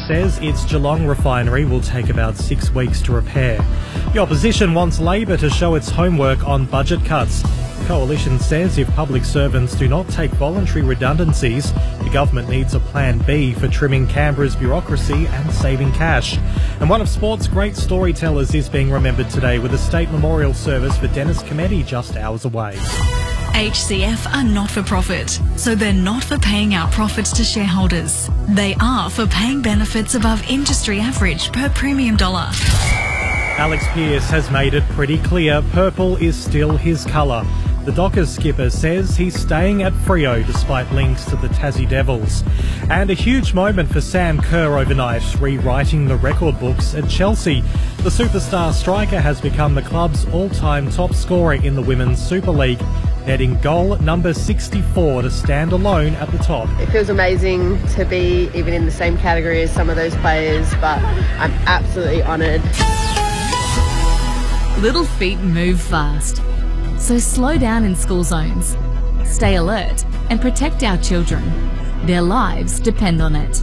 says its Geelong refinery will take about 6 weeks to repair. The opposition wants Labor to show its homework on budget cuts. The coalition says if public servants do not take voluntary redundancies, the government needs a plan B for trimming Canberra's bureaucracy and saving cash. And one of sport's great storytellers is being remembered today with a state memorial service for Dennis Cometti just hours away. HCF are not-for-profit, so they're not for paying out profits to shareholders. They are for paying benefits above industry average per premium dollar. Alex Pearce has made it pretty clear purple is still his colour. The Dockers skipper says he's staying at Freo despite links to the Tassie Devils. And a huge moment for Sam Kerr overnight, rewriting the record books at Chelsea. The superstar striker has become the club's all-time top scorer in the Women's Super League, netting goal number 64 to stand alone at the top. It feels amazing to be even in the same category as some of those players, but I'm absolutely honoured. Little feet move fast. So slow down in school zones. Stay alert and protect our children. Their lives depend on it.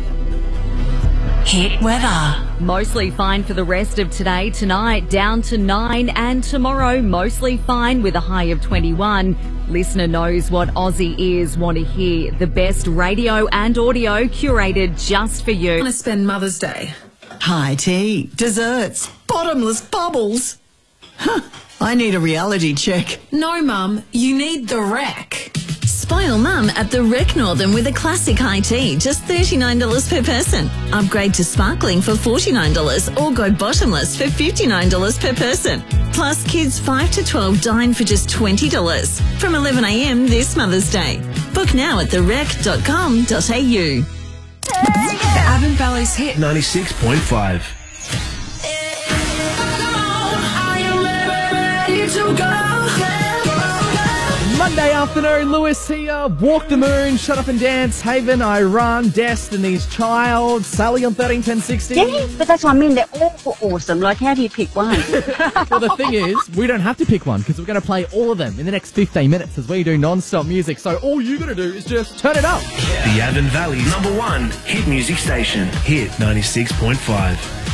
Hit weather. Mostly fine for the rest of today. Tonight down to 9, and tomorrow mostly fine with a high of 21. Listener knows what Aussie ears want to hear. The best radio and audio curated just for you. I want to spend Mother's Day. High tea, desserts, bottomless bubbles. Huh, I need a reality check. No, Mum, you need the Rec. Spoil Mum at the Rec Northern with a classic high tea, just $39 per person. Upgrade to sparkling for $49 or go bottomless for $59 per person. Plus kids 5 to 12 dine for just $20 from 11 a.m. this Mother's Day. Book now at therec.com.au. The Avon Valley's hit 96.5. Monday afternoon, Lewis here. Walk the Moon, Shut Up and Dance, Haven, Iran, Destiny's Child, Sally on 131060. Yeah, but that's what I mean. They're all awesome. Like, how do you pick one? Well, the thing is, we don't have to pick one because we're going to play all of them in the next 15 minutes as we do non-stop music. So all you got to do is just turn it up. The Avon Valley's #1 hit music station. Hit 96.5.